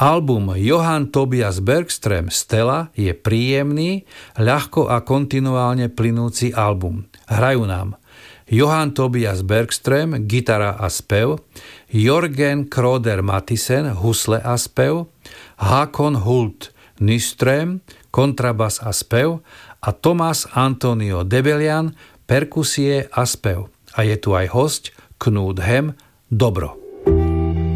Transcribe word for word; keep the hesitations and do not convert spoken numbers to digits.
Album Johann Tobias Bergström Stella je príjemný, ľahko a kontinuálne plynúci album. Hrajú nám Johann Tobias Bergström, gitara a spev, Jörgen Kroder Mattisen, husle a spev, Hakon Hult Nyström, kontrabas a spev a Thomas Antonio Debelian, perkusie a spev. A je tu aj hosť Knut Hem, dobro.